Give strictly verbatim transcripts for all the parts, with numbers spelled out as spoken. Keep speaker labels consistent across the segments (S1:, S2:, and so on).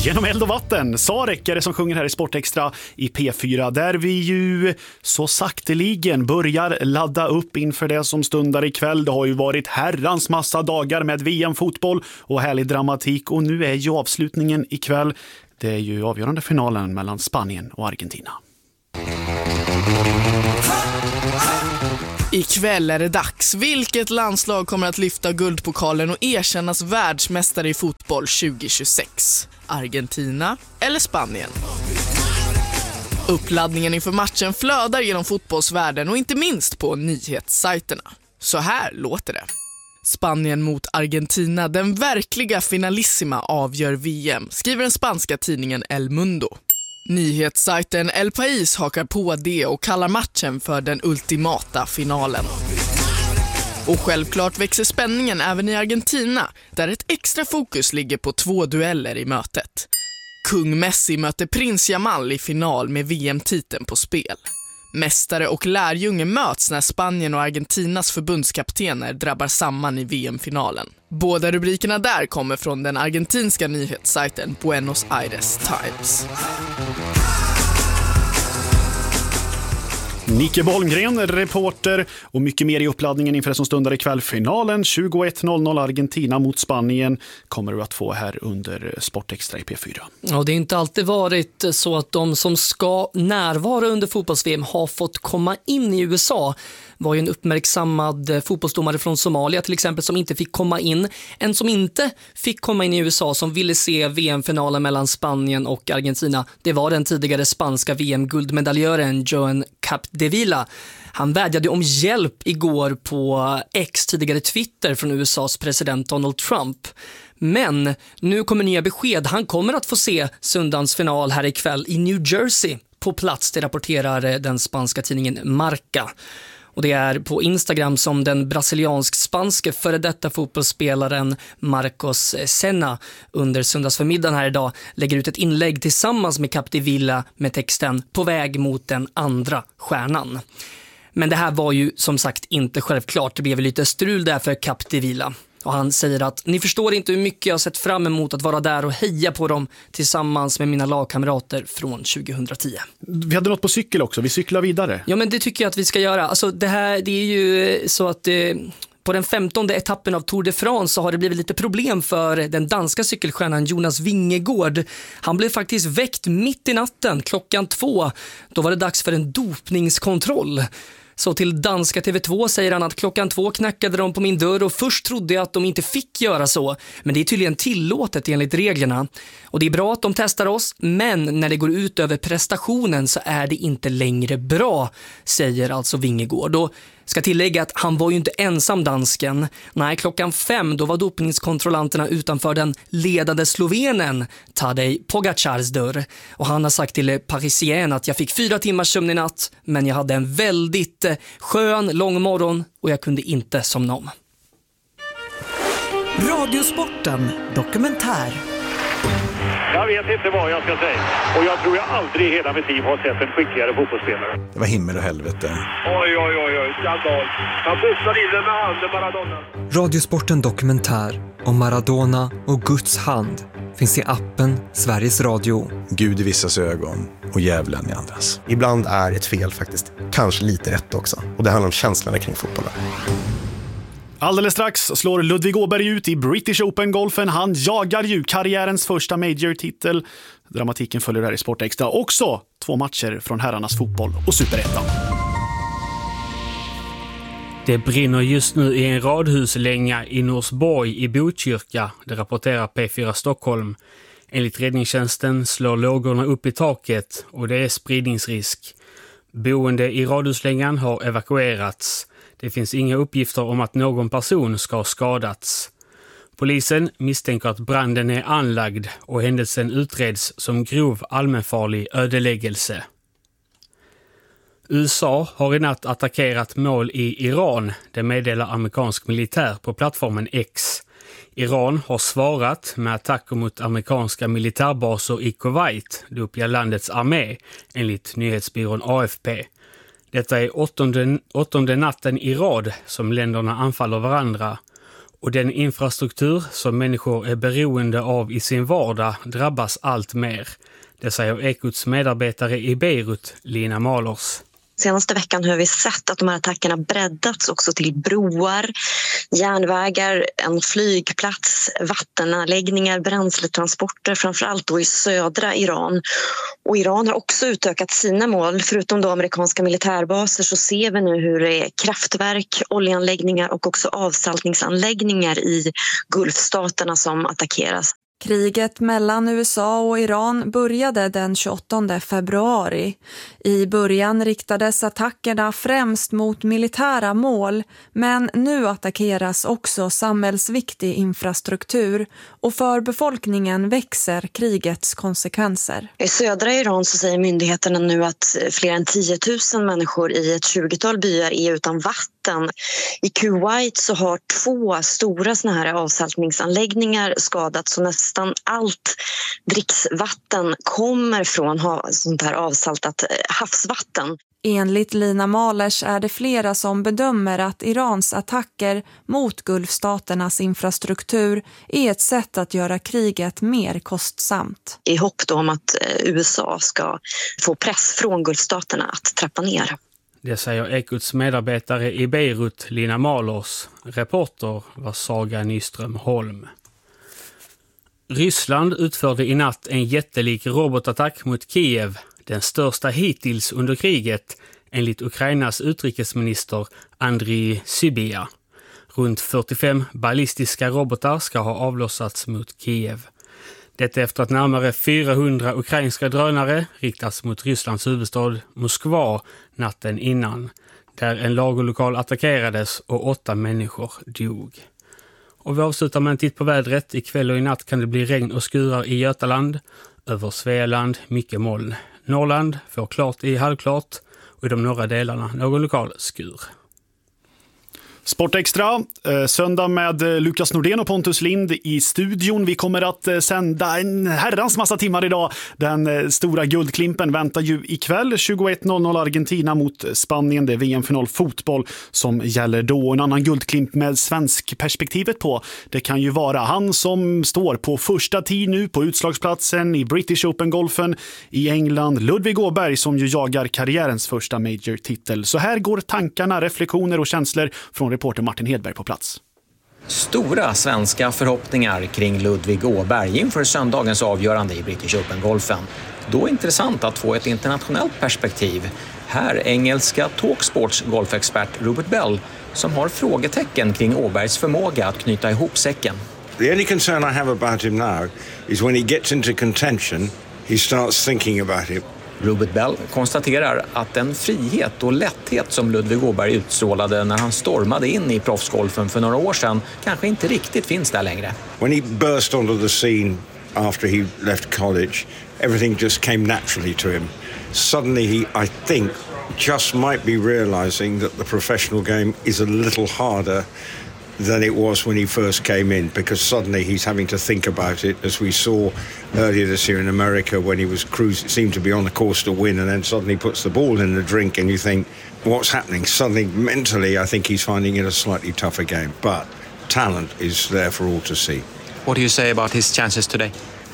S1: Genom eld och vatten, Sarek är det som sjunger här i Sportextra i P fyra, där vi ju så sakteligen börjar ladda upp inför det som stundar ikväll. Det har ju varit herrans massa dagar med V M-fotboll och härlig dramatik, och nu är ju avslutningen ikväll. Det är ju avgörande finalen mellan Spanien och Argentina.
S2: Ikväll är det dags. Vilket landslag kommer att lyfta guldpokalen och erkännas världsmästare i fotboll tjugo tjugosex? Argentina eller Spanien? Uppladdningen inför matchen flödar genom fotbollsvärlden och inte minst på nyhetssajterna. Så här låter det. Spanien mot Argentina, den verkliga finalissima avgör V M, skriver den spanska tidningen El Mundo. Nyhetssajten El País hakar på det och kallar matchen för den ultimata finalen. Och självklart växer spänningen även i Argentina, där ett extra fokus ligger på två dueller i mötet. Kung Messi möter prins Jamal i final med V M-titeln på spel. Mästare och lärjunge möts när Spanien och Argentinas förbundskaptener drabbar samman i V M-finalen. Båda rubrikerna där kommer från den argentinska nyhetssajten Buenos Aires Times.
S1: Nicke Bolmgren, reporter, och mycket mer i uppladdningen inför det som stundar ikväll. Finalen tjugoett noll noll Argentina mot Spanien kommer du att få här under Sportextra i P fyra.
S3: Ja, det är inte alltid varit så att de som ska närvara under fotbolls-V M har fått komma in i U S A. Var ju en uppmärksammad fotbollsdomare från Somalia till exempel som inte fick komma in. En som inte fick komma in i U S A som ville se V M-finalen mellan Spanien och Argentina, det var den tidigare spanska V M-guldmedaljören Joan Capdevila. Han vädjade om hjälp igår på X, tidigare Twitter, från U S A:s president Donald Trump. Men nu kommer nya besked. Han kommer att få se söndagens final här ikväll i New Jersey på plats, det rapporterar den spanska tidningen Marca. Och det är på Instagram som den brasiliansk-spanske före detta fotbollsspelaren Marcos Senna under söndagsförmiddagen här idag lägger ut ett inlägg tillsammans med Capdevila med texten "På väg mot den andra stjärnan". Men det här var ju som sagt inte självklart. Det blev lite strul där för Capdevila. Och han säger att ni förstår inte hur mycket jag har sett fram emot att vara där och heja på dem tillsammans med mina lagkamrater från tjugohundratio.
S1: Vi hade något på cykel också, vi cyklar vidare.
S3: Ja, men det tycker jag att vi ska göra. Alltså det här, det är ju så att eh, på den femtonde etappen av Tour de France så har det blivit lite problem för den danska cykelstjärnan Jonas Vingegaard. Han blev faktiskt väckt mitt i natten klockan två. Då var det dags för en dopningskontroll. Så till danska T V två säger han att klockan två knackade de på min dörr och först trodde jag att de inte fick göra så. Men det är tydligen tillåtet enligt reglerna. Och det är bra att de testar oss, men när det går ut över prestationen så är det inte längre bra, säger alltså Vingegaard. Och ska tillägga att han var ju inte ensam dansken. Nej, klockan fem då var dopningskontrollanterna utanför den ledande slovenen Tadej Pogacars dörr. Och han har sagt till Parisien att jag fick fyra timmars sömn i natt, men jag hade en väldigt skön, lång morgon och jag kunde inte somna om.
S4: Radiosporten dokumentär.
S5: Jag vet inte vad jag ska säga. Och jag tror jag aldrig i hela mitt liv har sett en skickligare fotbollsspelare.
S6: Det var himmel och helvete.
S5: Oj, oj, oj, oj. Skandal. Han pussade in den med handen, Maradona.
S7: Radiosporten dokumentär om Maradona och Guds hand finns i appen Sveriges Radio.
S6: Gud i vissas ögon och djävulen i andras.
S8: Ibland är ett fel faktiskt kanske lite rätt också. Och det handlar om känslorna kring fotbollen.
S1: Alldeles strax slår Ludvig Åberg ut i British Open-golfen. Han jagar ju karriärens första major-titel. Dramatiken följer här i Sportextra. Också två matcher från herrarnas fotboll och Superettan.
S9: Det brinner just nu i en radhuslänga i Norsborg i Botkyrka. Det rapporterar P fyra Stockholm. Enligt räddningstjänsten slår lågorna upp i taket och det är spridningsrisk. Boende i radhuslängan har evakuerats. Det finns inga uppgifter om att någon person ska ha skadats. Polisen misstänker att branden är anlagd och händelsen utreds som grov allmänfarlig ödeläggelse. U S A har i natt attackerat mål i Iran, det meddelar amerikansk militär på plattformen X. Iran har svarat med attacker mot amerikanska militärbaser i Kuwait, det uppger landets armé, enligt nyhetsbyrån A F P. Detta är åttonde, åttonde natten i rad som länderna anfaller varandra Och den infrastruktur som människor är beroende av i sin vardag drabbas allt mer. Det säger Ekots medarbetare i Beirut, Lina Malers.
S10: Senaste veckan har vi sett att de här attackerna breddats också till broar, järnvägar, en flygplats, vattenanläggningar, bränsletransporter, framförallt då i södra Iran. Och Iran har också utökat sina mål. Förutom då amerikanska militärbaser så ser vi nu hur det är kraftverk, oljeanläggningar och också avsaltningsanläggningar i Gulfstaterna som attackeras.
S11: Kriget mellan U S A och Iran började den tjugoåttonde februari. I början riktades attackerna främst mot militära mål, men nu attackeras också samhällsviktig infrastruktur och för befolkningen växer krigets konsekvenser.
S10: I södra Iran så säger myndigheterna nu att fler än tio tusen människor i ett tjugotal byar är utan vatten. I Kuwait så har två stora såna här avsaltningsanläggningar skadats, så nästan allt dricksvatten kommer från sånt här avsaltat havsvatten.
S11: Enligt Lina Malers är det flera som bedömer att Irans attacker mot Gulfstaternas infrastruktur är ett sätt att göra kriget mer kostsamt.
S10: I hopp då om att U S A ska få press från Gulfstaterna att trappa ner.
S9: Det säger Ekots medarbetare i Beirut, Lina Malers. Reporter var Saga Nyström Holm. Ryssland utförde i natt en jättelik robotattack mot Kiev, den största hittills under kriget, enligt Ukrainas utrikesminister Andriy Sybiha. Runt fyrtiofem ballistiska robotar ska ha avlossats mot Kiev. Detta efter att närmare fyrahundra ukrainska drönare riktats mot Rysslands huvudstad Moskva natten innan, där en lagerlokal attackerades och åtta människor dog. Och vi avslutar med en titt på vädret. Ikväll och i natt kan det bli regn och skurar i Götaland. Över Svealand mycket moln. Norrland får klart i halvklart och i de norra delarna någon lokal skur.
S1: Sportextra, eh, söndag med Lukas Nordén och Pontus Lind i studion. Vi kommer att eh, sända en herrans massa timmar idag. Den eh, stora guldklimpen väntar ju ikväll. tjugoett noll noll Argentina mot Spanien. Det är V M-final fotboll som gäller då. En annan guldklimp med svensk perspektivet på. Det kan ju vara han som står på första tid nu på utslagsplatsen i British Open-golfen i England. Ludvig Åberg som ju jagar karriärens första major-titel. Så här går tankarna, reflektioner och känslor från reporter Martin Hedberg på plats.
S12: Stora svenska förhoppningar kring Ludvig Åberg inför söndagens avgörande i British Open-golfen. Då är intressant att få ett internationellt perspektiv. Här engelska Talksports golfexpert Rupert Bell som har frågetecken kring Åbergs förmåga att knyta ihop säcken.
S13: The only concern I have about him now is when he gets into contention, he starts thinking about it.
S12: Rupert Bell konstaterar att den frihet och lätthet som Ludvig Åberg utstrålade när han stormade in i proffsgolfen för några år sedan kanske inte riktigt finns där längre.
S13: When he burst onto the scene after he left college, everything just came naturally to him. Suddenly he, I think, just might be realizing that the professional game is a little harder than it was when he first came in, because suddenly he's having to think about it, as we saw earlier this year in America when he was cruising, seemed to be on the course to win, and then suddenly puts the ball in the drink and you think, what's happening? Suddenly, mentally, I think he's finding it a slightly tougher game, but talent is there for all to see.
S12: What do you say about his chances today?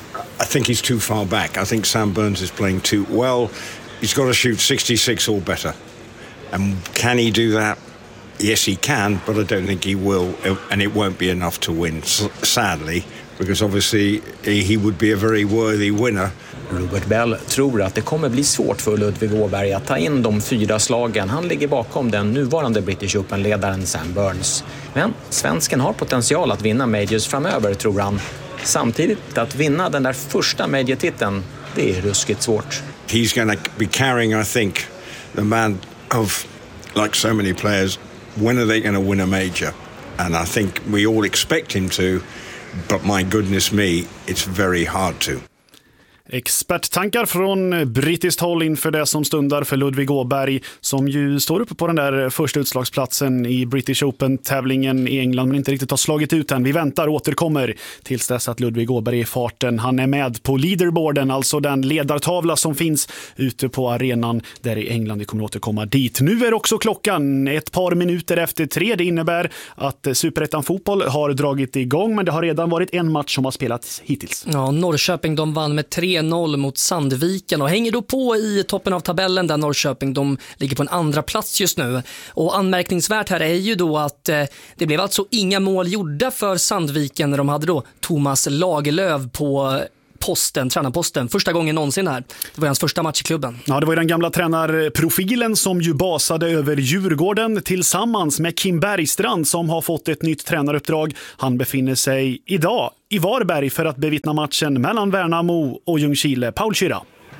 S13: I think he's too far back. I think Sam Burns is playing too well. He's got to shoot sixty-six or better. And can he do that? Yes, he can, but I don't think he will, and it won't be enough to win, sadly, because obviously he would be a very worthy winner.
S12: Rupert Bell tror att det kommer bli svårt för Ludvig Åberg att ta in de fyra slagen. Han ligger bakom den nuvarande British Open-ledaren Sam Burns. Men svensken har potential att vinna majors framöver, tror han. Samtidigt att vinna den där första major-titeln, det är ruskigt svårt.
S13: He's going to be carrying, I think, the man of, like so many players, when are they going to win a major? And I think we all expect him to, but my goodness me, it's very hard to.
S1: Experttankar från brittiskt håll inför det som stundar för Ludvig Åberg, som ju står uppe på den där första utslagsplatsen i British Open-tävlingen i England men inte riktigt har slagit ut än. Vi väntar och återkommer tills dess att Ludvig Åberg är i farten. Han är med på leaderboarden, alltså den ledartavla som finns ute på arenan där i England. Vi kommer återkomma dit. Nu är också klockan ett par minuter efter tre. Det innebär att Superettan fotboll har dragit igång, men det har redan varit en match som har spelats hittills.
S3: Ja, Norrköping de vann med tre noll mot Sandviken och hänger då på i toppen av tabellen där Norrköping de ligger på en andra plats just nu. Och anmärkningsvärt här är ju då att eh, det blev alltså inga mål gjorda för Sandviken när de hade då Thomas Lagerlöf på posten, tränarposten, första gången någonsin här. Det var hans första match i klubben.
S1: Ja, det var ju den gamla tränarprofilen som ju basade över Djurgården tillsammans med Kim Bergstrand som har fått ett nytt tränaruppdrag. Han befinner sig idag i Varberg för att bevittna matchen mellan Värnamo och Ljungskile. Paul Kyrra.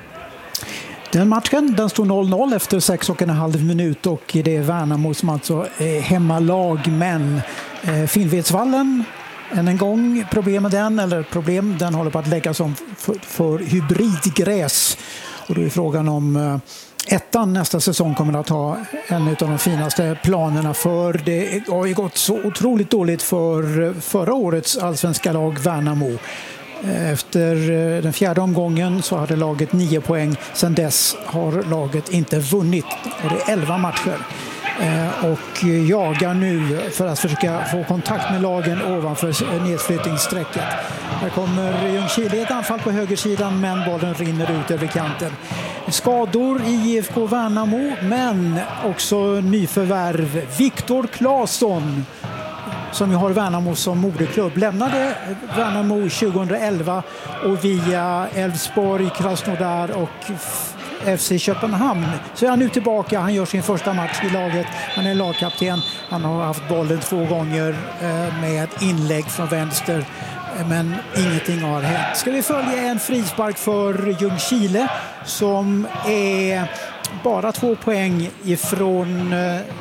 S14: Den matchen den stod noll noll efter sex och en halv minut och det är Värnamo som alltså är hemmalag, men eh, Finnvedsvallen än en gång problem med den, eller problem, den håller på att läggas om för, för hybridgräs. Och då är frågan om eh, ettan nästa säsong kommer att ha en av de finaste planerna, för det har ju gått så otroligt dåligt för förra årets allsvenska lag Värnamo. Efter den fjärde omgången så hade laget nio poäng. Sedan dess har laget inte vunnit och det är elva matcher. Och jagar nu för att försöka få kontakt med lagen ovanför nedflyttningssträcket. Här kommer Ljungskile ett anfall på högersidan, men bollen rinner ut över kanten. Skador i I F K Värnamo, men också nyförvärv. Viktor Claesson, som ju har Värnamo som moderklubb, lämnade Värnamo tjugoelva och via Elfsborg, Krasnodar och F C Köpenhamn så är han nu tillbaka. Han gör sin första match i laget. Han är lagkapten. Han har haft bollen två gånger med inlägg från vänster, men ingenting har hänt. Ska vi följa en frispark för Ljungskile som är bara två poäng ifrån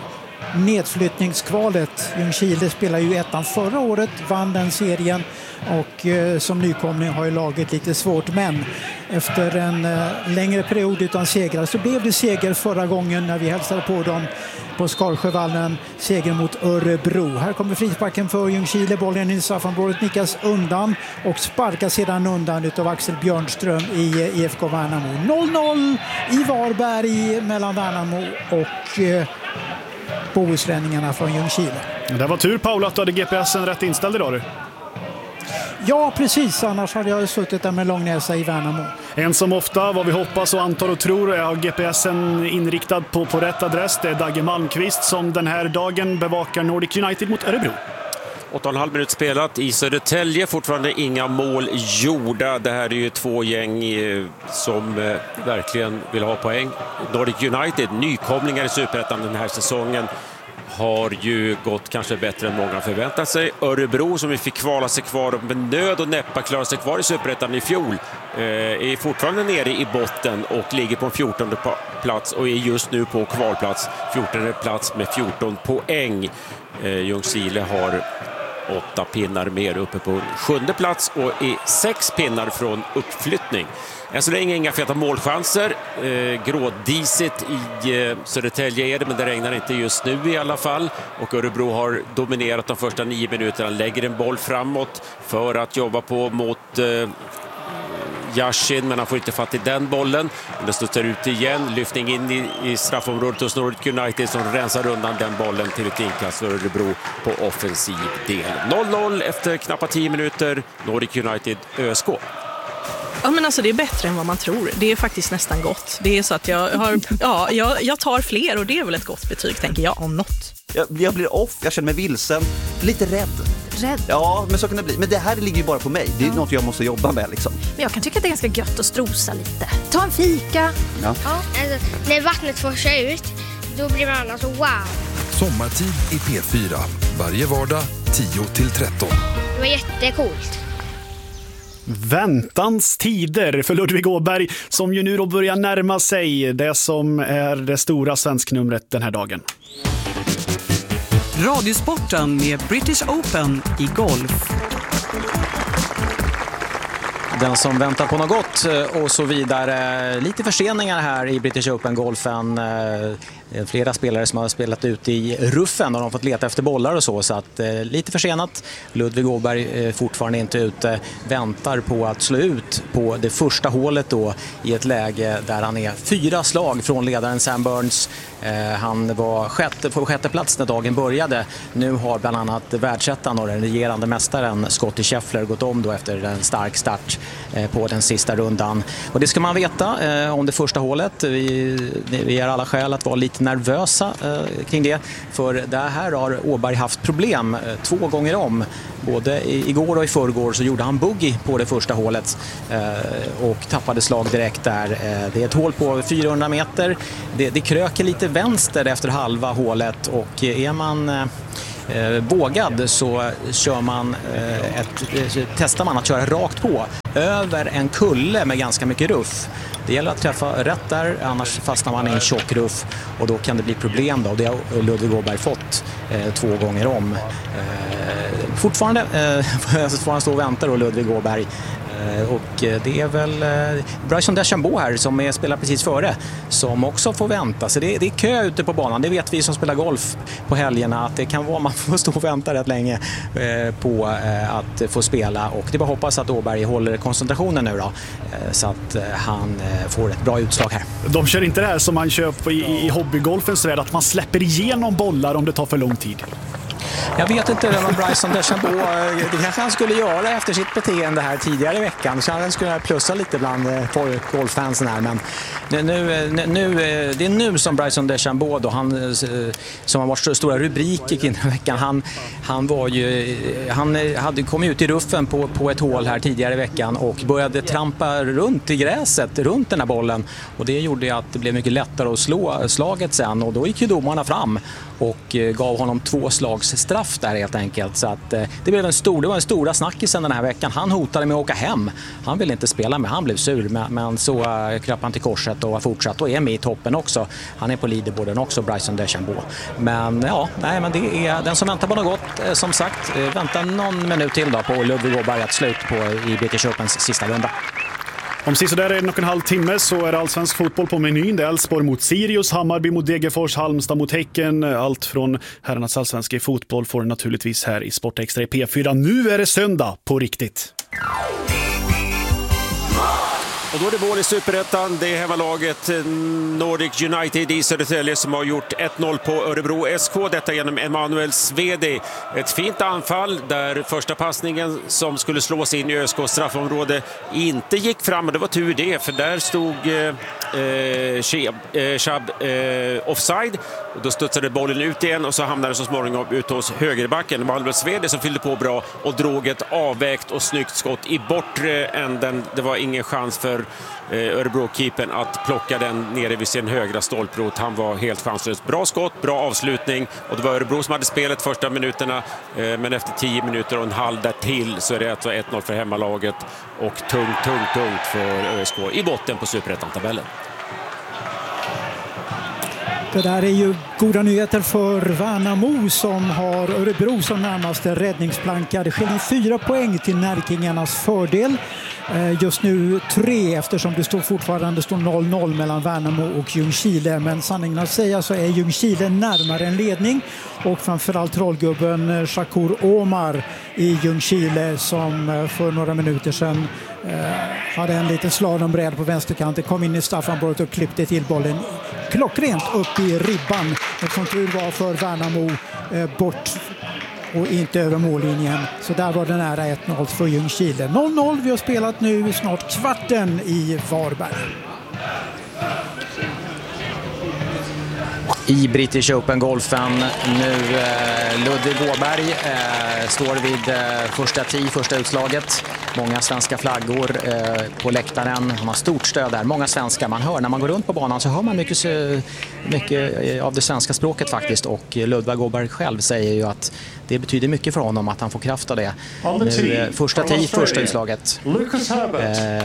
S14: nedflyttningskvalet. Ljungskile spelar ju ettan förra året, vann den serien och eh, som nykomling har ju laget lite svårt, men efter en eh, längre period utan segrar så blev det seger förra gången när vi hälsade på dem på Skarsjövallen, seger mot Örebro. Här kommer frisparken för Ljungskile, bollen i straffområdet nickas undan och sparkas sedan undan utav Axel Björnström i eh, I F K Värnamo. noll noll i Varberg mellan Värnamo och eh, bohuslänningarna från Ljungskile.
S1: Det var tur, Paula, att du hade G P S:en rätt inställd idag. Du.
S14: Ja, precis. Annars hade jag suttit där med långnäsa i Värnamo.
S1: En som ofta, vad vi hoppas och antar och tror, är G P S:en inriktad på, på rätt adress. Det är Dagge Malmqvist som den här dagen bevakar Nordic United mot Örebro.
S15: åtta och en halv minut spelat i Södertälje, fortfarande inga mål gjorda. Det här är ju två gäng som eh, verkligen vill ha poäng. Nordic United, nykomlingar i Superettan den här säsongen, har ju gått kanske bättre än många förväntat sig. Örebro, som vi fick kvala sig kvar med nöd och näppa klara sig kvar i Superettan i fjol, eh, är fortfarande nere i botten och ligger på en fjortonde plats och är just nu på kvalplats, fjortonde plats med fjorton poäng. Eh, Ljungskile har åtta pinnar mer, uppe på sjunde plats och är sex pinnar från uppflyttning. Än så länge inga feta målchanser. Eh, grådisigt i eh, Södertälje är det, men det regnar inte just nu i alla fall. Och Örebro har dominerat de första nio minuterna. Lägger en boll framåt för att jobba på mot eh, Yashin, men han får inte fatt i den bollen. Men det studsar ut igen. Lyftning in i, i straffområdet hos Nordic United som rensar undan den bollen till ett inkast för Örebro på offensiv del. noll noll efter knappt tio minuter. Nordic United ÖSK.
S16: Ja, men alltså det är bättre än vad man tror. Det är faktiskt nästan gott. Det är så att jag har, ja, jag, jag tar fler och det är väl ett gott betyg, tänker jag, om något.
S17: Jag, jag blir off, jag känner mig vilsen, lite rädd.
S16: Rädd?
S17: Ja, men så kan det bli. Men det här ligger ju bara på mig. Det är ja. något jag måste jobba med liksom.
S18: Men jag kan tycka att det är ganska gött att strosa lite. Ta en fika.
S17: Ja.
S18: Ja.
S19: Alltså, när vattnet forsar ut, då blir man alltså wow.
S20: Sommartid i P fyra. Varje vardag tio till tretton.
S19: Det var jättecoolt.
S1: Väntans tider för Ludvig Åberg, som ju nu då börjar närma sig det som är det stora svensknumret den här dagen.
S4: Radiosporten med British Open i golf.
S12: den som väntar på något gott och så vidare. Lite förseningar här i British Open-golfen. Flera spelare som har spelat ut i ruffen och de har fått leta efter bollar och så. Så att, eh, lite försenat. Ludvig Åberg eh, fortfarande inte ute. Väntar på att slå ut på det första hålet då i ett läge där han är fyra slag från ledaren Sam Burns. Eh, han var sjätte, på sjätte plats när dagen började. Nu har bland annat världsettan och den regerande mästaren Scottie Scheffler gått om då efter en stark start eh, på den sista rundan. Och det ska man veta eh, om det första hålet. Vi, vi är alla skäl att vara lite nervösa eh, kring det. För det här har Åberg haft problem eh, två gånger om. Både i, igår och i förrgår så gjorde han boogie på det första hålet eh, och tappade slag direkt där. Eh, det är ett hål på fyrahundra meter. Det, det kröker lite vänster efter halva hålet och är man eh, vågad så kör man eh, ett, testar man att köra rakt på över en kulle med ganska mycket ruff. Det gäller att träffa rätt där, annars fastnar man i en tjock ruff och då kan det bli problem då. Och det har Ludvig Åberg fått eh, två gånger om. Eh, fortfarande eh, får han stå och vänta då, Ludvig Åberg. Och det är väl Bryson DeChambeau här som är, spelar precis före som också får vänta. Så det är, det är kö ute på banan. Det vet vi som spelar golf på helgerna att det kan vara man får stå och vänta rätt länge eh, på eh, att få spela. Och det bara hoppas att Åberg håller koncentrationen nu då eh, så att eh, han eh, får ett bra utslag här.
S1: De kör inte det här som man kör på i, i hobbygolfens värld att man släpper igenom bollar om det tar för lång tid.
S12: Jag vet inte om Bryson DeChambeau, det kanske han skulle göra efter sitt beteende här tidigare i veckan. Så han skulle plussa lite bland golffansen här. Men nu, nu, det är nu som Bryson DeChambeau då, han, som har varit stora rubriker kring den veckan. Han, han, var ju, han hade kommit ut i ruffen på, på ett hål här tidigare i veckan och började trampa runt i gräset, runt den här bollen. Och det gjorde att det blev mycket lättare att slå slaget sen. Och då gick ju domarna fram och gav honom två slags straff där helt enkelt. Så att, eh, det blev en stor, det var en stora snackisen den här veckan. Han hotade med att åka hem. Han ville inte spela med, han blev sur. Men, men så eh, kröp han till korset och har fortsatt och är med i toppen också. Han är på leaderboarden också, Bryson DeChambeau. Men ja, nej, men det är den som väntar på något gott. Eh, som sagt, eh, vänta någon minut till då på Ludvig Åberg att slut på i British Opens sista runda.
S1: Om sist där är en och en halv timme så är allsvensk fotboll på menyn. Det är Elfsborg mot Sirius, Hammarby mot Degerfors, Halmstad mot Häcken. Allt från herrarnas allsvenska i fotboll får naturligtvis här i Sportextra i P fyra. Nu är det söndag på riktigt.
S15: Och då är det mål i Superettan. Det är hemmalaget Nordic United i Södertälje som har gjort ett noll på Örebro S K. Detta genom Emanuel Svedi. Ett fint anfall där första passningen som skulle slås in i ÖSK straffområde inte gick fram. Och det var tur det, för där stod eh, Shab, eh, Shab eh, offside. Och då studsade bollen ut igen och så hamnade så småningom ut hos högerbacken. Emanuel Svedi som fyllde på bra och drog ett avvägt och snyggt skott i bortre änden. Det var ingen chans för Örebro-keepern att plocka den nere vid sin högra stolprot. Han var helt chanslös. Bra skott, bra avslutning och det var Örebro som hade spelet första minuterna, men efter tio minuter och en halv där till så är det alltså ett noll för hemmalaget och tungt, tungt, tungt för ÖSK i botten på Superettan-tabellen.
S14: Det där är ju goda nyheter för Värnamo som har Örebro som närmaste räddningsplanka. Det skiljer fyra poäng till Närkingarnas fördel. Just nu tre eftersom det står fortfarande står noll noll mellan Värnamo och Ljungskile. Men sanningen att säga så är Ljungskile närmare en ledning. Och framförallt trollgubben Shakur Omar i Ljungskile som för några minuter sedan hade en liten slalombräd på vänsterkanten, kom in i straffområdet och klippte till bollen klockrent upp i ribban. Och som tur var för Värnamo eh, bort och inte över mållinjen. Så där var det nära ett noll för Ljungskile. noll noll, vi har spelat nu snart kvarten i Varberg.
S12: I British Open-golfen nu eh, Ludvig Åberg eh, står vid eh, första tee, första utslaget. Många svenska flaggor eh, på läktaren. Han har stort stöd där. Många svenskar. Man hör när man går runt på banan så hör man mycket, mycket av det svenska språket faktiskt. Och Ludvig Åberg själv säger ju att det betyder mycket för honom att han får kraft av det. Nu, eh, första tee, första utslaget. Eh,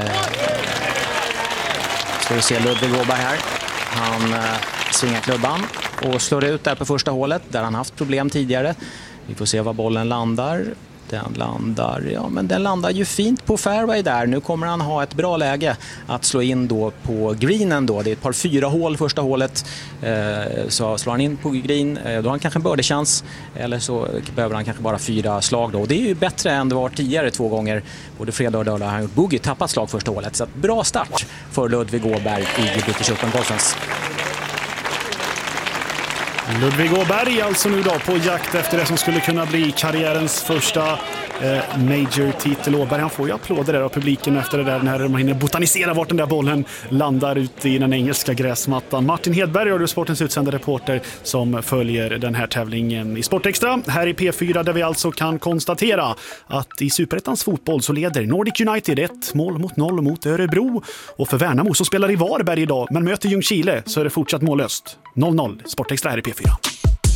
S12: ska vi se Ludvig Åberg här. Han eh, svingar klubban och slår ut där på första hålet där han haft problem tidigare. Vi får se var bollen landar. Den landar, ja, men den landar ju fint på fairway där. Nu kommer han ha ett bra läge att slå in då på greenen då. Det är ett par fyra hål första hålet. Eh, så slår han in på green, eh, då har han kanske en birdie-chans. Eller så behöver han kanske bara fyra slag då. Och det är ju bättre än det var tidigare två gånger. Både fredag och lördag har han gjort bogey, tappat slag första hålet. Så att bra start för Ludvig Åberg i British Open Golfens.
S1: Ludvig Åberg alltså nu då på jakt efter det som skulle kunna bli karriärens första eh, major-titel. Åberg, han får ju applåder där av publiken efter det där när man hinner botanisera vart den där bollen landar ute i den engelska gräsmattan. Martin Hedberg, Radiosportens utsända reporter som följer den här tävlingen i Sportextra här i P fyra, där vi alltså kan konstatera att i Superettans fotboll så leder Nordic United ett mål mot noll mot Örebro, och för Värnamo så spelar i Varberg idag men möter Ljungskile så är det fortsatt mållöst. noll noll. Sportextra här i P fyra.